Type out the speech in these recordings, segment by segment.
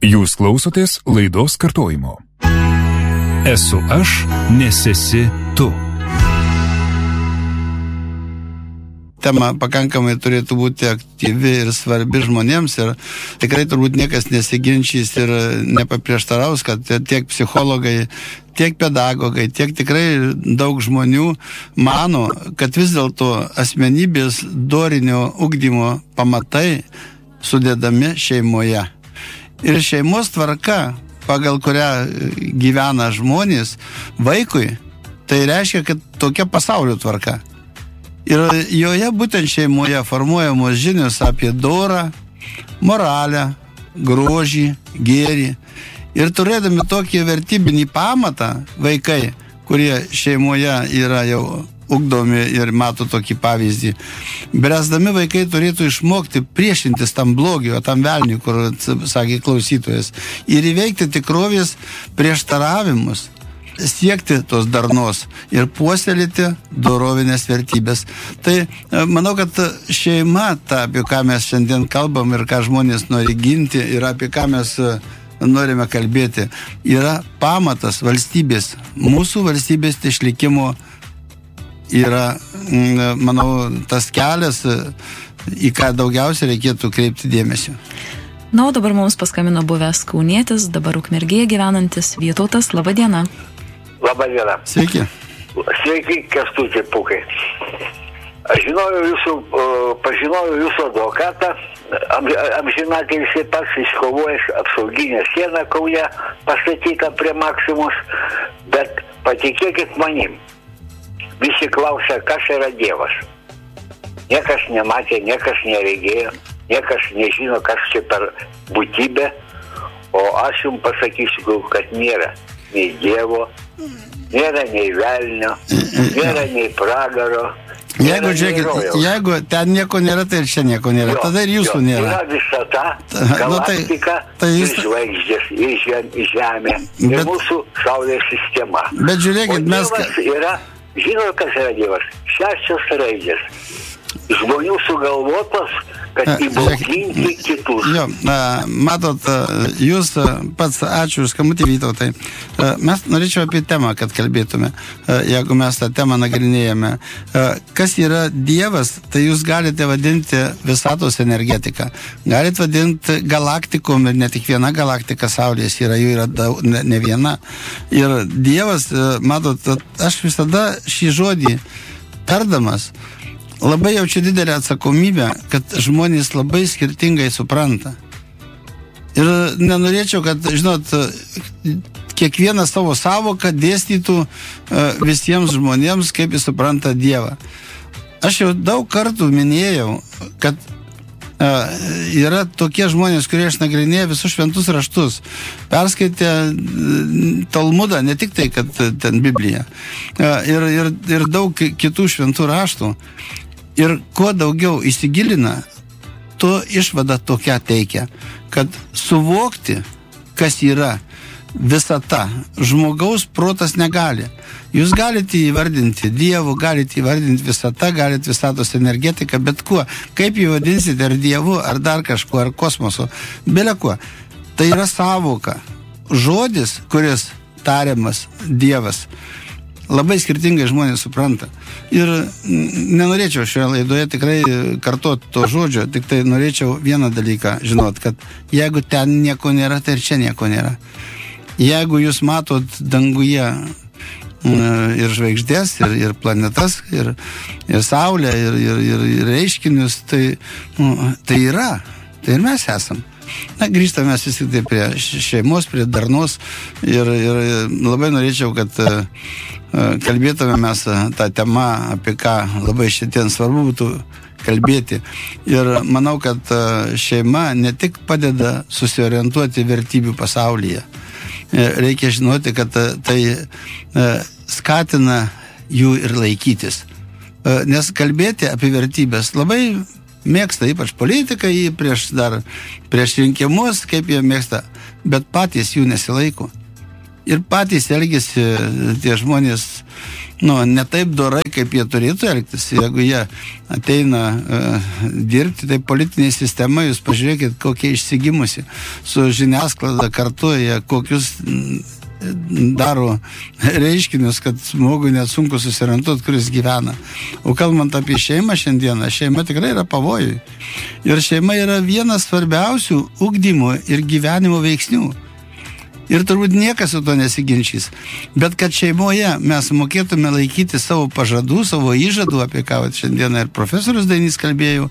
Jūs klausotės laidos kartojimo. Esu aš, nes esi tu. Tema pakankamai turėtų būti aktyvi ir svarbi žmonėms ir tikrai turbūt niekas nesiginčys ir nepaprieštaraus, kad tiek psichologai, tiek pedagogai, tiek tikrai daug žmonių mano, kad vis dėlto asmenybės dorinio ugdymo pamatai sudedami šeimoje. Ir šeimos tvarka, pagal kurią gyvena žmonės, vaikui, tai reiškia, kad tokia pasaulio tvarka. Ir joje būtent šeimoje formuojamos žinios apie dorą, moralę, grožį, gėrį. Ir turėdami tokį vertybinį pamatą, vaikai, kurie šeimoje yra jau ugdomi ir mato tokį pavyzdį, bręsdami vaikai turėtų išmokti priešintis tam blogiu, tam velniui, kur sakė klausytojas, ir įveikti tikrovės prieštaravimus, siekti tos darnos ir puoselėti dorovinės vertybės. Tai manau, kad šeima, ta, apie ką mes šiandien kalbam ir ką žmonės nori ginti ir apie ką mes norime kalbėti, yra pamatas valstybės. Mūsų valstybės išlikimo yra, manau, tas kelias, į ką daugiausiai reikėtų kreipti dėmesio. Na, o dabar mums paskambino buvęs kaunietis, dabar Ukmergėje gyvenantis Vytautas. Labą dieną. Labą dieną. Sveiki. Sveiki, Kęstuti Pūkai. Aš pažinojau jūsų advokatą, amžinatį jisai pats iškovojęs apsauginę sieną Kaune, pastatytą prie Maksimos, bet patikėkit manim, visi klausia, kas yra Dievas. Niekas nematė, niekas neregėjo, niekas nežino, kas čia per būtybė, o aš jums pasakysiu, kad nėra nei Dievo, nėra nei velnio, nėra nei pragaro. Jeigu, žiūrėkit, jeigu ten nieko nėra, tai ir čia nieko nėra. Jo, tada ir jūsų nėra. Yra visata, galaktika, ir žvaigždės, ir žemė, ir mūsų Saulės sistema. Bet žiūrėkit, mes... Dievas yra, žinot, kas yra Dievas? 6 raidės. Žmonių sugalvotos, kad įbauginti kitus. Jo, matot, jūs pats, ačiū už skambutį, Vytautai. Mes norėčiau apie temą, kad kalbėtume, jeigu mes tą temą nagrinėjame. Kas yra Dievas, tai jūs galite vadinti visatos energetiką. Galite vadinti galaktikom, ir ne tik viena galaktika Saulės yra, jų yra ne viena. Ir Dievas, matot, aš visada šį žodį tardamas, labai jaučiu didelę atsakomybę, kad žmonės labai skirtingai supranta. Ir nenorėčiau, kad, žinot, kiekvieną savo savoką dėstytų visiems žmonėms, kaip jis supranta Dievą. Aš jau daug kartų minėjau, kad yra tokie žmonės, kurie išnagrinėja visus šventus raštus, perskaitė Talmudą, ne tik tai, kad ten Biblija, ir daug kitų šventų raštų. Ir kuo daugiau įsigilina, to išvada tokia teikia, kad suvokti, kas yra visata, žmogaus protas negali. Jūs galite įvardinti Dievu, galite įvardinti visata, galite visatos energetiką, bet kuo. Kaip jį vadinsite, ar Dievu, ar dar kažkuo, ar kosmosu, bele kuo. Tai yra savoka. Žodis, kuris tariamas Dievas, labai skirtingai žmonės supranta. Ir nenorėčiau šioje laidoje tikrai kartuoti to žodžio, tik tai norėčiau vieną dalyką žinot, kad jeigu ten nieko nėra, tai ir čia nieko nėra. Jeigu jūs matot danguje ir žvaigždės, ir planetas, ir Saulę, ir reiškinius, tai yra. Tai ir mes esam. Na, grįžtame mes vis tik tai prie šeimos, prie darnos ir labai norėčiau, kad kalbėtume mes tą temą, apie ką labai šiandien svarbu būtų kalbėti. Ir manau, kad šeima ne tik padeda susiorientuoti vertybių pasaulyje. Reikia žinoti, kad tai skatina jų ir laikytis. Nes kalbėti apie vertybės labai mėgsta, ypač politikai, prieš rinkimus, kaip jie mėgsta, bet patys jų nesilaiko. Ir patys elgiasi tie žmonės ne taip dorai, kaip jie turėtų elgtis. Jeigu jie ateina dirbti, tai politinė sistema, jūs pažiūrėkit, kokie išsigimusi su žiniasklaida kartu, jie kokius daro reiškinius, kad žmogui net sunku susirantuoti, kuris gyvena. O kalbant apie šeimą šiandieną, šeima tikrai yra pavojui. Ir šeima yra vienas svarbiausių ugdymo ir gyvenimo veiksnių. Ir turbūt niekas su to nesiginčys. Bet kad šeimoje mes mokėtume laikyti savo pažadų, savo įžadų, apie ką šiandieną ir profesorius Dainys kalbėjo,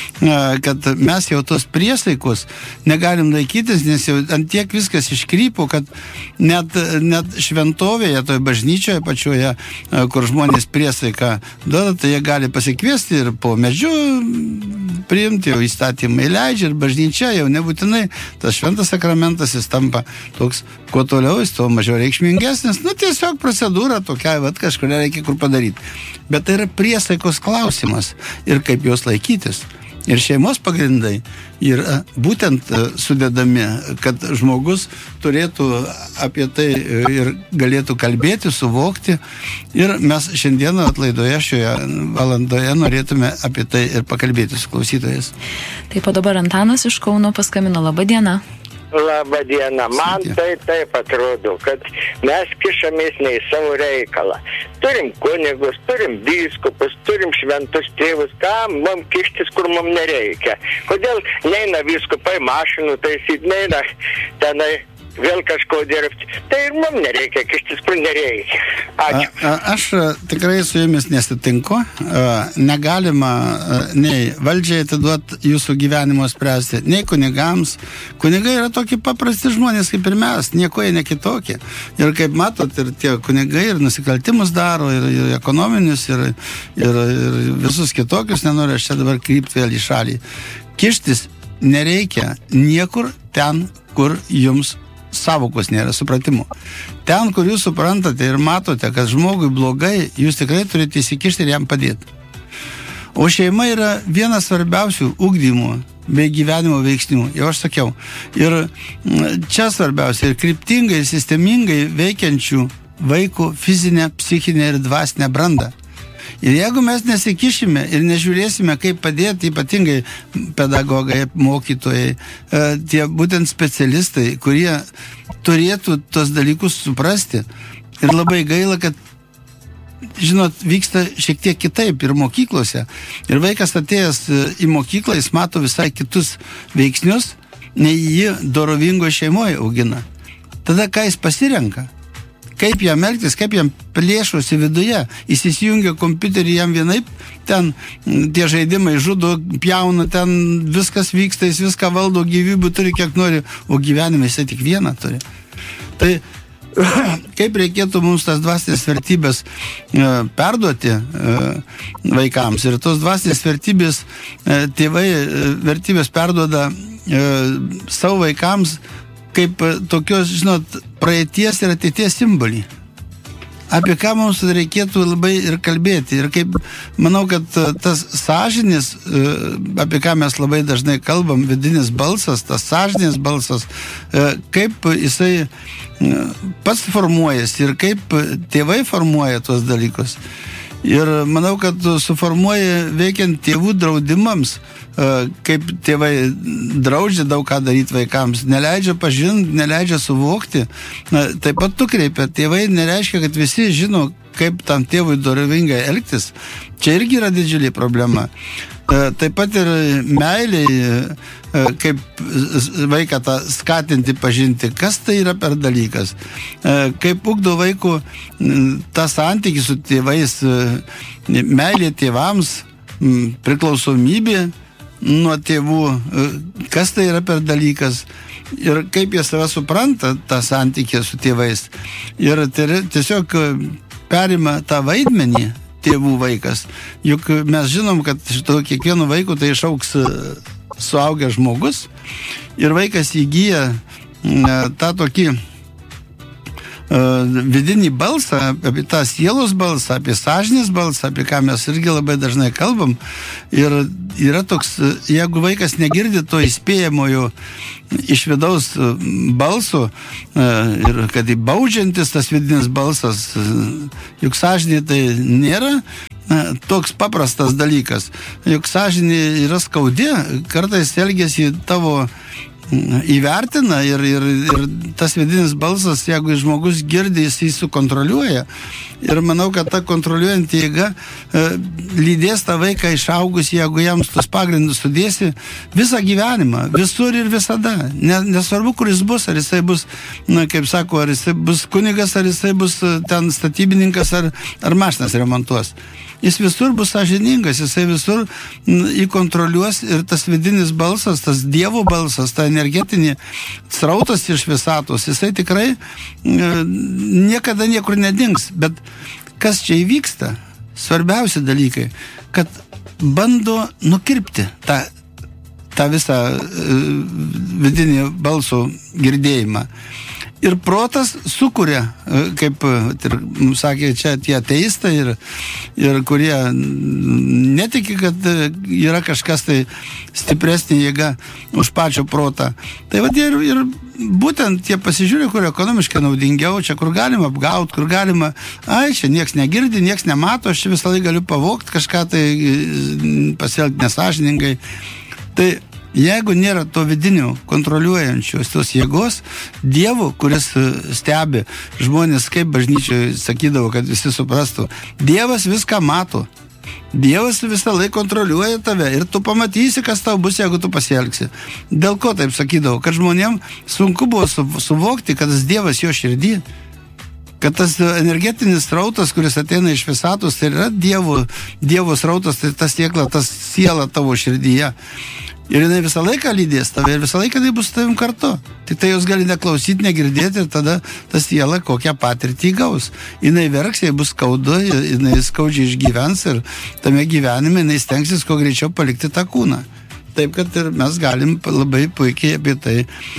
kad mes jau tos priesaikos negalim laikytis, nes jau ant tiek viskas iškrypo, kad net šventovėje, toj bažnyčioje pačioje, kur žmonės priesaiką duoda, tai jie gali pasikviesti ir po medžiu priimti, jau įstatymai leidžia ir bažnyčia jau nebūtinai tas šventas sakramentas jis tampa toks, kuo toliau jis to mažiau reikšmingesnis, tiesiog procedūra tokia, kažkuria reikia kur padaryti. Bet tai yra priesaikos klausimas ir kaip jos laikytis. Ir šeimos pagrindai yra būtent sudedami, kad žmogus turėtų apie tai ir galėtų kalbėti, suvokti. Ir mes šiandieną laidoje šioje valandoje norėtume apie tai ir pakalbėti su klausytojais. Taip, o dabar Antanas iš Kauno paskambino. Labą dieną. Labą dieną. Man tai taip atrodo, kad mes kišamės ne į savo reikalą. Turim kunigus, turim vyskupus, turim šventus tėvus. Kam mums kištis, kur mums nereikia? Kodėl neina vyskupai mašinų taisyti, neina tenai vėl kažko dirbti? Tai ir mums nereikia kištis, kur nereikia. Ačiū. Aš tikrai su jumis nesitinku. Negalima nei valdžiai atiduoti jūsų gyvenimo spręsti, nei kunigams. Kunigai yra tokie paprasti žmonės kaip ir mes, nieko jie ne kitokie. Ir kaip matot, ir tie kunigai ir nusikaltimus daro, ir ekonominius, ir visus kitokius, nenoriu aš čia dabar krypti vėl į šalį. Kištis nereikia niekur ten, kur jums savokos nėra, supratimo. Ten, kur jūs suprantate ir matote, kad žmogui blogai, jūs tikrai turite įsikišti ir jam padėti. O šeima yra vienas svarbiausių ugdymo bei gyvenimo veiksnių, jau aš sakiau. Ir čia svarbiausia ir kryptingai, ir sistemingai veikiančių vaikų fizinę, psichinę ir dvasinę brandą. Ir jeigu mes nesikišime ir nežiūrėsime, kaip padėti, ypatingai pedagogai, mokytojai, tie būtent specialistai, kurie turėtų tos dalykus suprasti. Ir labai gaila, kad, žinot, vyksta šiek tiek kitaip ir mokyklose. Ir vaikas atėjęs į mokyklą, jis mato visai kitus veiksnius, nei jį dorovingoje šeimoje augina. Tada ką jis pasirenka? Kaip jam elgtis, kaip jam plėšosi viduje, jis įsijungia kompiuterį, jam vienaip, ten tie žaidimai žudo, pjauna, ten viskas vyksta, jis viską valdo, gyvybių turi kiek nori, o gyvenime jisai tik vieną turi. Tai kaip reikėtų mums tas dvasinės vertybės perduoti vaikams. Ir tos dvasinės vertybės, tėvai vertybės perduoda savo vaikams kaip tokios, žinot, praeities ir ateities simbolį. Apie ką mums reikėtų labai ir kalbėti. Ir kaip, manau, kad tas sąžinis, apie ką mes labai dažnai kalbam, vidinis balsas, tas sąžinis balsas, kaip jisai pats formuojasi ir kaip tėvai formuoja tuos dalykus. Ir manau, kad suformuoja veikiant tėvų draudimams, kaip tėvai draudžia daug ką daryti vaikams, neleidžia pažinti, neleidžia suvokti. Taip pat nukreipia. Tėvai nereiškia, kad visi žino, kaip tam tėvui dorovingai elgtis. Čia irgi yra didžiulė problema. Taip pat ir meiliai, kaip vaiką tą skatinti, pažinti, kas tai yra per dalykas. Kaip ugdo vaikų tą santykį su tėvais, meilė tėvams, priklausomybė nuo tėvų, kas tai yra per dalykas ir kaip jie save supranta tą santykį su tėvais. Ir tiesiog perima tą vaidmenį tėvų vaikas. Juk mes žinom, kad šito kiekvieno vaiko tai išaugs suaugęs žmogus ir vaikas įgyja tą tokį vidinį balsą, apie tą sielos balsą, apie sąžinės balsą, apie ką mes irgi labai dažnai kalbam. Ir yra toks, jeigu vaikas negirdi to įspėjamojo iš vidaus balso ir kad baudžiantis tas vidinis balsas, juk sąžinė tai nėra toks paprastas dalykas. Juk sąžinė yra skaudi, kartais elgiasi tavo įvertina ir tas vidinis balsas, jeigu žmogus girdi, jis sukontroliuoja. Ir manau, kad ta kontroliuojanti jėga lydės tą vaiką išaugus, jeigu jam tos pagrindus sudėsi visą gyvenimą, visur ir visada. Nesvarbu, kur jis bus, ar jisai bus, kaip sako, ar jisai bus kunigas, ar jisai bus ten statybininkas, ar mašinas remontuos. Jis visur bus sąžiningas, jisai visur įkontroliuos ir tas vidinis balsas, tas Dievo balsas, ta energetinė srautas iš visatos, jisai tikrai niekada niekur nedings. Bet kas čia įvyksta? Svarbiausi dalykai, kad bando nukirpti tą visą vidinį balso girdėjimą. Ir protas sukuria, kaip ir sakė čia tie ateistai ir kurie netiki, kad yra kažkas tai stipresnė jėga už pačio protą. Tai vad ir būtent tie pasižiūrė, kur ekonomiškai naudingiau, čia kur galima apgauti, kur galima, čia nieks negirdi, nieks nemato, aš čia visą laiką galiu pavogti kažką tai pasielgti nesąžiningai. Tai jeigu nėra to vidinio kontroliuojančios tos jėgos, Dievo, kuris stebi žmonės, kaip bažnyčioje sakydavo, kad visi suprastų, Dievas viską mato. Dievas visą laiką kontroliuoja tave ir tu pamatysi, kas tau bus, jeigu tu pasielgsi. Dėl ko taip sakydavo? Kad žmonėm sunku buvo suvokti, kad tas Dievas jo širdį, kad tas energetinis srautas, kuris ateina iš visatos, tai yra Dievo srautas, tai tas siela tavo širdyje. Ir jinai visą laiką lydės tave ir visą laiką tai bus tavim kartu. Tik tai jos gali neklausyti, negirdėti ir tada tas siela kokią patirtį gaus. Jinai verks, jai bus skaudu, jinai skaudžiai išgyvens ir tame gyvenime jinai stengsis kuo greičiau palikti tą kūną. Taip, kad ir mes galim labai puikiai apie tai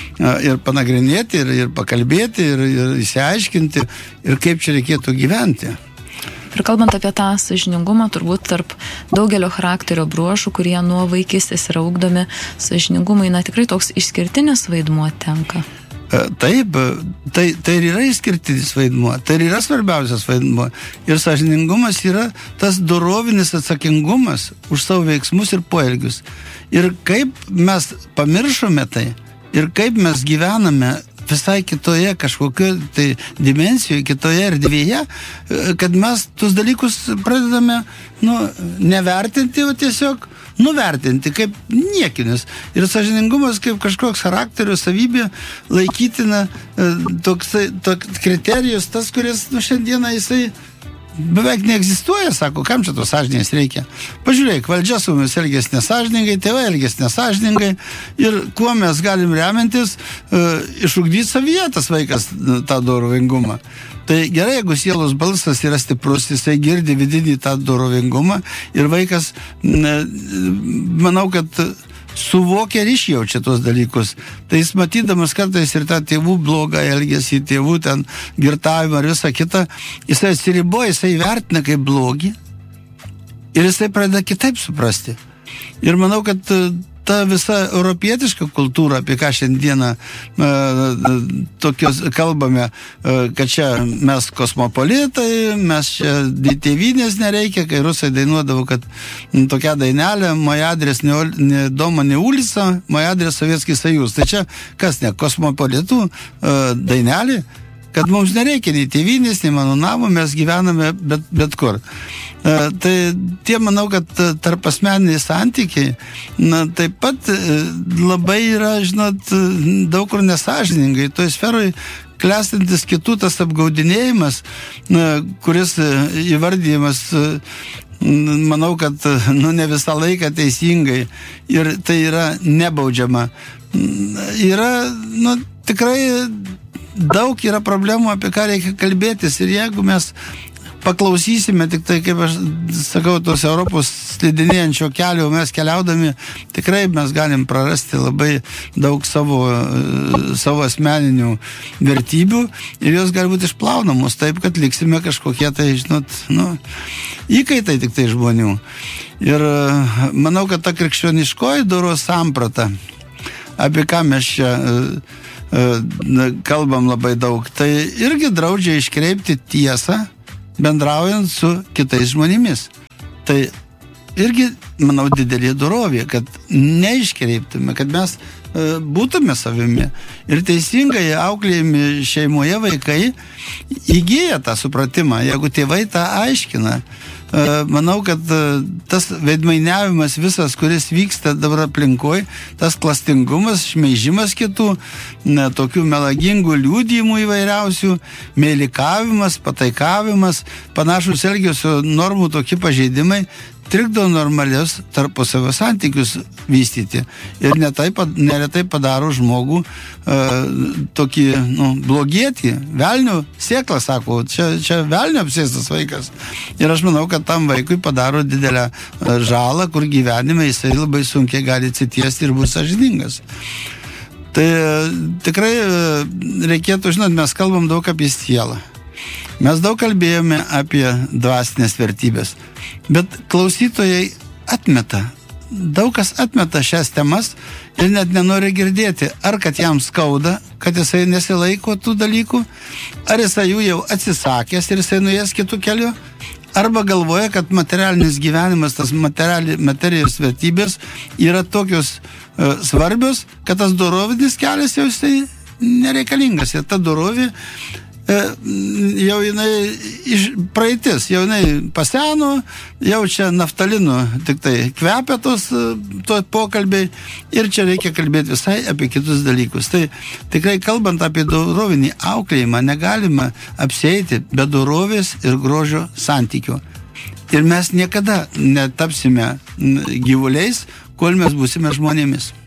ir panagrinėti, ir pakalbėti, ir įsiaiškinti, ir kaip čia reikėtų gyventi. Ir kalbant apie tą sąžiningumą, turbūt tarp daugelio charakterio bruožų, kurie nuo vaikystės yra ugdomi, sąžiningumui tikrai toks išskirtinis vaidmuo tenka. Taip, tai ir yra išskirtinis vaidmuo, tai ir yra svarbiausias vaidmuo. Ir sąžiningumas yra tas dorovinis atsakingumas už savo veiksmus ir poelgius. Ir kaip mes pamiršome tai, ir kaip mes gyvename visai kitoje kažkokio tai dimensijoje, kitoje erdvėje, kad mes tuos dalykus pradedame nevertinti, o tiesiog nuvertinti kaip niekinius. Ir sąžiningumas kaip kažkoks charakterio savybė laikytina toks kriterijus, tas, kuris šiandieną jisai beveik neegzistuoja, sako, kam čia tos sąžinės reikia. Pažiūrėk, valdžia su mumis elgės nesąžiningai, tėvai elgės nesąžiningai ir kuo mes galim remiantis išugdyti savyje tas vaikas tą dorovingumą. Tai gerai, jeigu sielos balsas yra stiprus, jisai girdi vidinį tą dorovingumą ir vaikas, manau, kad suvokia ir išjaučia tos dalykus. Tai jis matydamas kartais ir tą tėvų blogą elgesį, tėvų ten girtavimą ir visą kitą, jisai atsiriboja, jisai vertina kaip blogį ir jisai pradeda kitaip suprasti. Ir manau, kad ta visa europietiška kultūra, apie ką šiandieną tokios kalbame, kad čia mes kosmopolitai, mes čia tėvynės nereikia, kai rusai dainuodavo, kad tokia dainelė, moja adres ne doma, ne ulica, moja adres Sovietskis Sajus. Tai čia kas ne, kosmopolitų dainelė, kad mums nereikia nei tėvynės, nei mano namo, mes gyvename bet kur. Tai tie, manau, kad tarp asmeniniai santykiai, taip pat labai yra, žinot, daug kur nesąžiningai. Toj sferoj klestintis kitų tas apgaudinėjimas, kuris įvardyjimas, manau, kad ne visą laiką teisingai ir tai yra nebaudžiama. Yra, tikrai daug yra problemų, apie ką reikia kalbėtis ir jeigu mes paklausysime tik tai, kaip aš sakau, tos Europos slidinėjančio kelio, mes keliaudami, tikrai mes galim prarasti labai daug savo asmeninių vertybių ir jos gali būti išplaunamos taip, kad liksime kažkokie tai, žinot, įkaitai tik tai žmonių. Ir manau, kad ta krikščioniškoji doros samprata, apie ką mes čia kalbam labai daug, tai irgi draudžia iškreipti tiesą, bendraujant su kitais žmonėmis. Tai irgi, manau, didelė dorovė, kad neiškreiptume, kad mes būtume savimi. Ir teisingai auklėjami šeimoje vaikai įgyja tą supratimą, jeigu tėvai tą aiškina. Manau, kad tas veidmainiavimas visas, kuris vyksta dabar aplinkoj, tas klastingumas, šmeižimas kitų, tokių melagingų liudijimų įvairiausių, meilikavimas, pataikavimas, panašus elgesio normų tokie pažeidimai, trikdo normalius tarpusavio santykius vystyti. Ir neretai padaro žmogų tokį, blogietį, velnių sėklą, sako, čia velnių apsėstas vaikas. Ir aš manau, kad tam vaikui padaro didelę žalą, kur gyvenime jisai labai sunkiai gali atsitiesti ir bus sąžiningas. Tai tikrai reikėtų, žinot, mes kalbam daug apie sielą. Mes daug kalbėjome apie dvasinės vertybės, bet klausytojai atmeta, daug kas atmeta šias temas ir net nenori girdėti, ar kad jam skauda, kad jisai nesilaiko tų dalykų, ar jisai jų jau atsisakęs ir jisai nuėjęs kitų kelių, arba galvoja, kad materialinis gyvenimas, tas materijos vertybės yra tokios svarbios, kad tas dorovinis kelias jau jisai nereikalingas. Ir ta dorovė jau jinai praeitis, jau jinai paseno, jau čia naftalinu tik tai kvepia tos pokalbiai ir čia reikia kalbėti visai apie kitus dalykus. Tai tikrai kalbant apie dorovinį auklėjimą, negalima apsieiti be dorovės ir grožio santykių. Ir mes niekada netapsime gyvuliais, kol mes būsime žmonėmis.